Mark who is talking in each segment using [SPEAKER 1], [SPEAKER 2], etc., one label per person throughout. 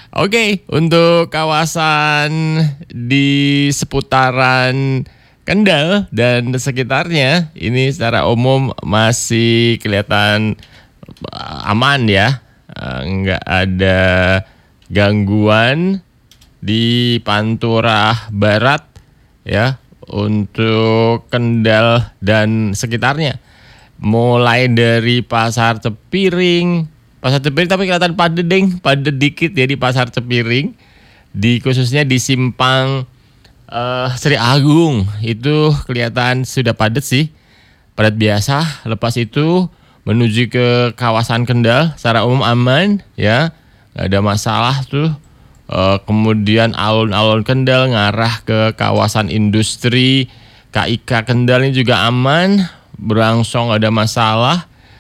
[SPEAKER 1] Oke, untuk kawasan di seputaran Kendal dan sekitarnya ini secara umum masih kelihatan aman ya. Nggak ada gangguan di Pantura Barat ya untuk Kendal dan sekitarnya. Mulai dari Pasar Cepiring tapi kelihatan padet dikit ya di Pasar Cepiring, khususnya di Simpang Sri Agung itu kelihatan sudah padat sih, padat biasa. Lepas itu menuju ke kawasan Kendal secara umum aman ya, nggak ada masalah tuh. Kemudian alun-alun Kendal ngarah ke kawasan industri KIK Kendal ini juga aman, berangsur nggak ada masalah.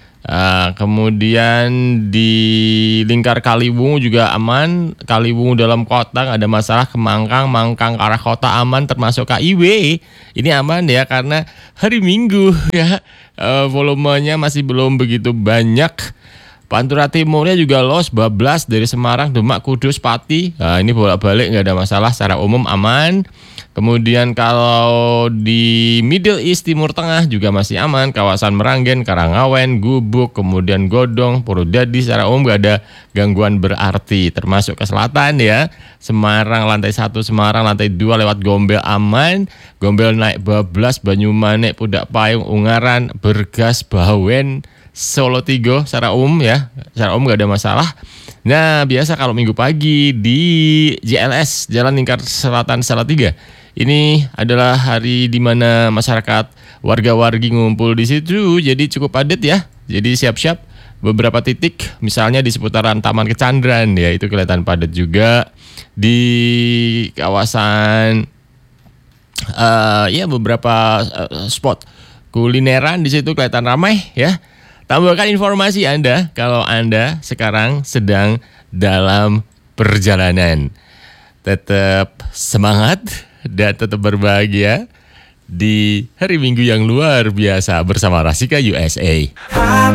[SPEAKER 1] Kemudian di lingkar Kaliwungu juga aman, Kaliwungu dalam kota nggak ada masalah, ke Mangkang ke arah kota aman, termasuk KIW ini aman ya karena hari Minggu ya, volumenya masih belum begitu banyak. Pantura Timurnya juga los bablas dari Semarang, Demak, Kudus, Pati. Nah, ini bolak-balik nggak ada masalah, secara umum aman. Kemudian kalau di Middle East Timur Tengah juga masih aman, kawasan Meranggen, Karangawen, Gubuk, kemudian Godong, Purwodadi secara umum nggak ada gangguan berarti. Termasuk ke selatan ya, Semarang lantai 1, Semarang lantai 2 lewat Gombel aman. Gombel naik bablas, Banyumanik, Pudak Payung, Ungaran, Bergas, Bawen, Solo Tigo secara umum ya, secara umum nggak ada masalah. Nah biasa kalau minggu pagi di JLS Jalan Lingkar Selatan Salatiga, ini adalah hari di mana masyarakat warga-wargi ngumpul di situ, jadi cukup padat ya. Jadi siap-siap beberapa titik, misalnya di seputaran Taman Kecandran ya, itu kelihatan padat juga. Di kawasan ya beberapa spot kulineran di situ kelihatan ramai ya. Tambahkan informasi Anda kalau Anda sekarang sedang dalam perjalanan. Tetap semangat dan tetap berbahagia di hari Minggu yang luar biasa bersama Rasika USA.